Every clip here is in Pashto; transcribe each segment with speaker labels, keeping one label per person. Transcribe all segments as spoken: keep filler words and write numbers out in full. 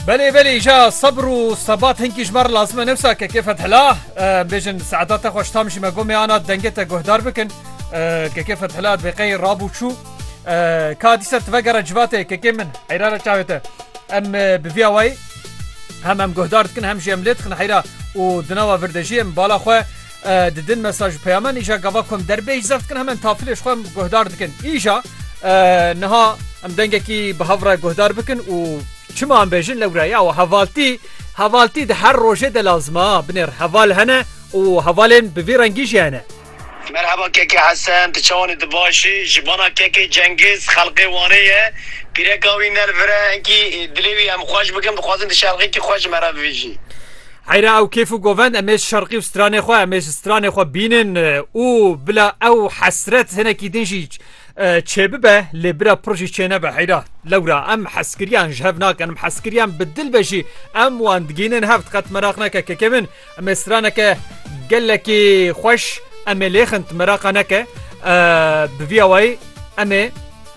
Speaker 1: بلي بلي جا صبر وصبات هنكي جمر لازمه نفسك كيف فتحلاه أه بيجن ساعات خوش تامشي ما قومي انا دنجته جهدار بكن أه كيف فتحلاه بقي رابو شو أه كاديسه تفقر جواته كيف من حيرانه شاوته ام بفيا واي هم هم جهدار كن هم جملت خن حيرا ودنوا فردجي ام بالا خو أه ددن مساج بيامن اجا قواكم دربي زفت كن هم تافلش خو جهدار دكن اجا أه نها ام دنجكي بهفره جهدار بكن و چما ام بيجن لورايا وحوالتي حوالتي ده هر روجه ده لازمه بنر حوال هنا وحوالين بفيرنجيش هنا.
Speaker 2: مرحبا كيكي حسن تشاوني دباشي جبانا كيكي جنگيز خلقي وانيه بيركاوي نرفره انكي دليوي ام خوش بكم بخوازن تشارقي كي خوش مرا بيجي
Speaker 1: حيرا او كيفو جوفن امش شرقي وستراني خو امش ستراني خو بينن او بلا او حسرت هنا كي دنجي تشببه لبرا بروجي تشينا بحيرا لورا ام حسكريان جهفناك ام حسكريان بدل بشي ام وان دقينن هفت قد مراقناك ككمن ام استرانك قال لك خوش ام ليخنت مراقناك أه بفيا واي ام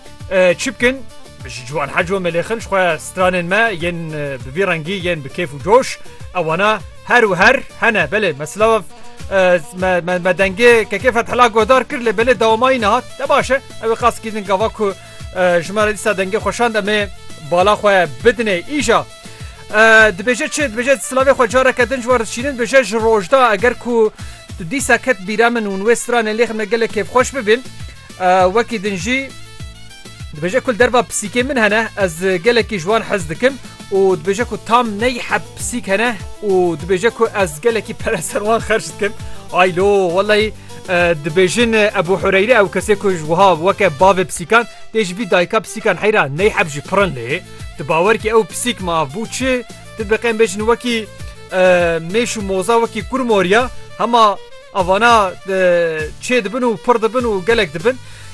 Speaker 1: أه تشبكن بش جوان حجو مليخن شخوا سترانن ما ين بفيرانجي ين بكيف وجوش او انا هر وهر هنا بله مسلاف أه ما ما دنگه كيف فتحلا گودار كر له بله دوامای نهات تباشه او خاص كيدن گواكو جمره ديسا دنگه خوشاند ام بالا خو بدنه ايجا أه دبجه چه دبجه سلاوي خو جاره کدن جوار شيرين بجه روجدا اگر کو ديسا كت بيرامن ون وستران اللي خم قال كيف خوش ببين أه وكي دنجي دبجه كل دربا بسيكي من هنا از قالك جوان حزدكم ودبجكو تام نيحب بسيك هنا ودبجكو از قالك برسروان خرجتكم ايلو والله دبجن ابو حريره او كسيكو جوها وكا باف بسيكان ديج بي دايكا بسيكان حيرا نيحب جي برن لي تباوركي او بسيك ما بوتشي تبقين بجن وكي ميشو موزا وكي كورموريا هما افانا تشي دبنو پر دبنو قالك دبن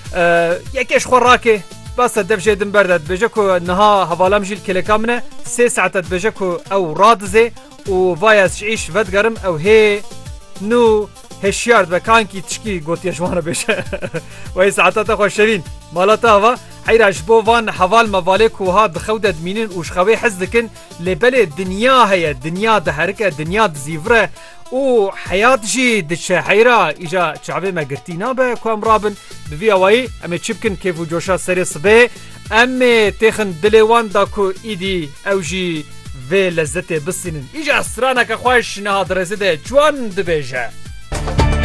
Speaker 1: يكيش خوراكي بس دبجه دم بردت بجكو نها حوالم جيل كلكامنه سه ساعات بجكو او رادزه و فايس عيش ودگرم او هي نو هشيارد وكانكي تشكي قوتي جوانه بشه وهي ساعات خوشوين مالتا هوا حيراش بوفان حوال مبالك وها بخودد مينين وشخوي حزدكن لبل الدنيا هي الدنيا دهركه الدنيا زيفره و حياة جي دش حيرا إجا شعبي ما قرتينا بكوام رابن بفيا واي أمي تشبكن كيفو جوشا سري صبي أمي تيخن دليوان داكو إيدي أو جي في لذته بسنن إجا سرانك خوش نهاد رزده جوان دبيجه